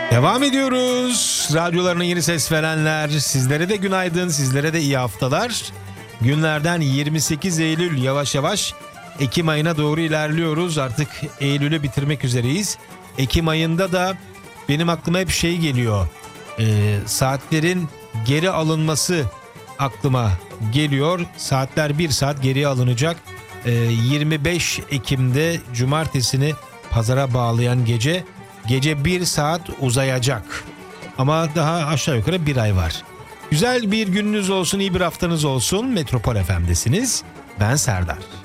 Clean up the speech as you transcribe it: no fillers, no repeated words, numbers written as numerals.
Devam ediyoruz. Radyolarına yeni ses verenler, sizlere de günaydın, sizlere de iyi haftalar. Günlerden 28 Eylül, yavaş yavaş Ekim ayına doğru ilerliyoruz. Artık Eylül'ü bitirmek üzereyiz. Ekim ayında da benim aklıma hep şey geliyor. Saatlerin geri alınması aklıma geliyor. Saatler 1 saat geriye alınacak. 25 Ekim'de cumartesini pazara bağlayan gece 1 saat uzayacak. Ama daha aşağı yukarı bir ay var. Güzel bir gününüz olsun, iyi bir haftanız olsun. Metropol FM'desiniz. Ben Serdar.